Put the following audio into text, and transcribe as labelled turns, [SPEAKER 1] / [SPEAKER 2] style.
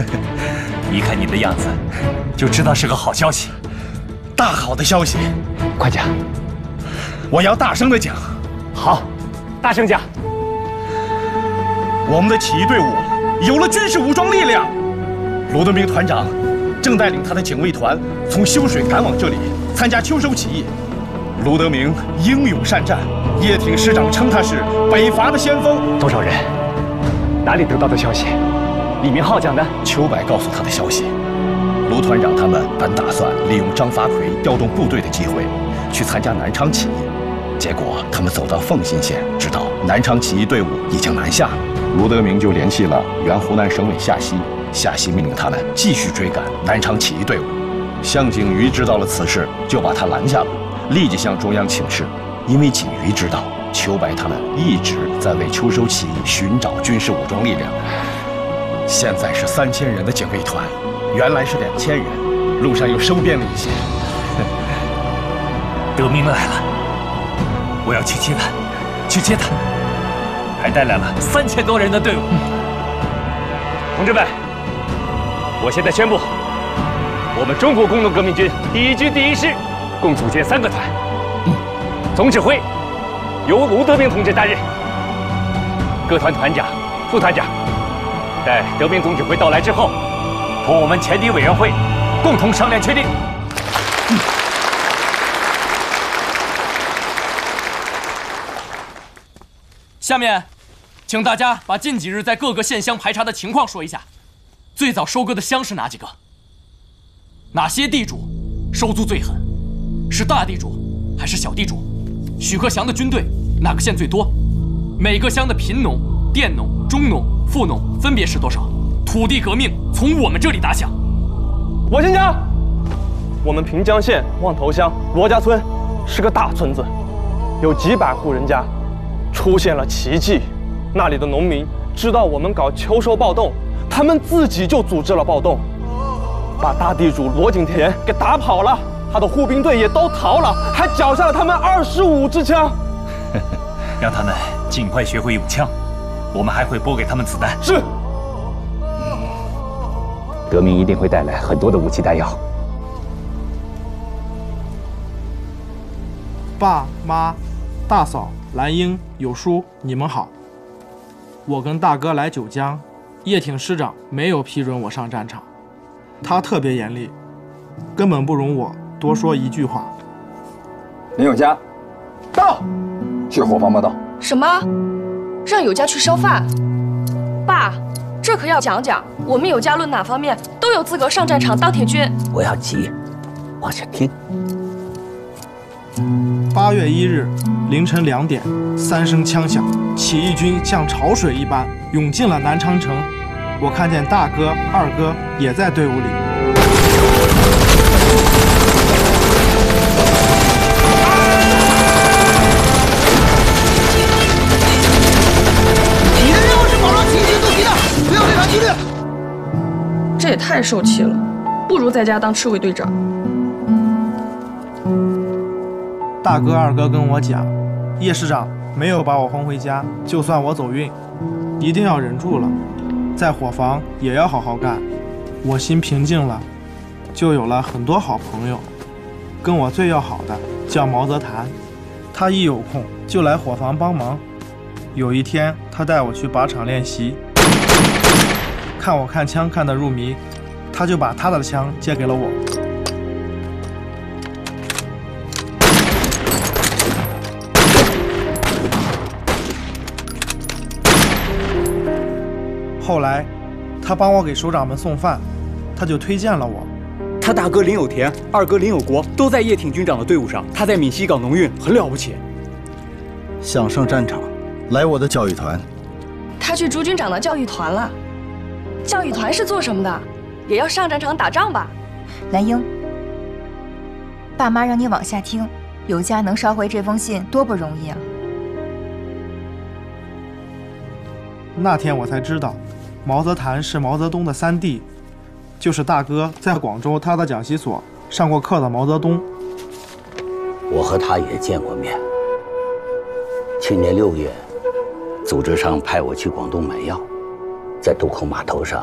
[SPEAKER 1] 一看你的样子，就知道是个好消息。
[SPEAKER 2] 大好的消息，
[SPEAKER 1] 快讲！
[SPEAKER 2] 我要大声的讲。
[SPEAKER 1] 好，大声讲。
[SPEAKER 2] 我们的起义队伍有了军事武装力量。罗德明团长正带领他的警卫团从修水赶往这里参加秋收起义。罗德明英勇善战，叶挺师长称他是北伐的先锋。
[SPEAKER 1] 多少人？哪里得到的消息？李明浩讲的。
[SPEAKER 2] 秋白告诉他的消息。卢团长他们本打算利用张发奎调动部队的机会，去参加南昌起义。结果他们走到奉新县，知道南昌起义队伍已经南下了。罗德明就联系了原湖南省委夏曦，夏曦命令他们继续追赶南昌起义队伍。向景瑜知道了此事，就把他拦下了，立即向中央请示。因为景瑜知道秋白他们一直在为秋收起义寻找军事武装力量，现在是3000人的警卫团，原来是2000人，路上又收编了一些。
[SPEAKER 1] 德明来了，我要去接他，去接他，还带来了3000多人的队伍。同志们，我现在宣布，我们中国工农革命军第1军第1师共组建3个团，总指挥由卢德明同志担任，各团团长、副团长待德明总指挥到来之后，同我们前敌委员会共同商量确定。
[SPEAKER 3] 下面，请大家把近几日在各个县乡排查的情况说一下。最早收割的乡是哪几个？哪些地主收租最狠？是大地主还是小地主？许克祥的军队哪个县最多？每个乡的贫农、佃农、中农、富农分别是多少？土地革命从我们这里打响。
[SPEAKER 4] 我先讲，我们平江县望头乡罗家村是个大村子，有几百户人家。出现了奇迹，那里的农民知道我们搞秋收暴动，他们自己就组织了暴动，把大地主罗景田给打跑了，他的护兵队也都逃了，还缴下了他们25支枪。
[SPEAKER 1] 让他们尽快学会用枪，我们还会拨给他们子弹。
[SPEAKER 4] 是。
[SPEAKER 1] 德明一定会带来很多的武器弹药。
[SPEAKER 5] 爸妈、大嫂、兰英、有叔，你们好。我跟大哥来九江，叶挺师长没有批准我上战场，他特别严厉，根本不容我多说一句话。
[SPEAKER 6] 林有嘉，到，去伙房报道。
[SPEAKER 7] 什么？让有嘉去烧饭？爸，这可要讲讲，我们有嘉论哪方面都有资格上战场当铁军。
[SPEAKER 8] 不要急，往下听。
[SPEAKER 5] 8月1日凌晨2点，3声枪响，起义军像潮水一般涌进了南昌城。我看见大哥、二哥也在队伍里。
[SPEAKER 9] 你的任务是保障起义军肚皮的，不要违反纪律。
[SPEAKER 7] 这也太受气了，不如在家当赤卫队长。
[SPEAKER 5] 大哥、二哥跟我讲，叶师长没有把我轰回家，就算我走运，一定要忍住了，在伙房也要好好干。我心平静了，就有了很多好朋友。跟我最要好的叫毛泽谈，他一有空就来伙房帮忙。有一天，他带我去靶场练习，看我看枪看得入迷，他就把他的枪借给了我。后来，他帮我给首长们送饭，他就推荐了我。
[SPEAKER 10] 他大哥林有田、二哥林有国都在叶挺军长的队伍上，他在闽西搞农运，很了不起。
[SPEAKER 11] 想上战场，来我的教育团。
[SPEAKER 7] 他去朱军长的教育团了。教育团是做什么的？也要上战场打仗吧？
[SPEAKER 12] 兰英，爸妈让你往下听，有嘉能捎回这封信，多不容易啊！
[SPEAKER 5] 那天我才知道，毛泽谈是毛泽东的3弟，就是大哥在广州他的讲习所上过课的毛泽东。
[SPEAKER 8] 我和他也见过面。去年6月，组织上派我去广东买药，在渡口码头上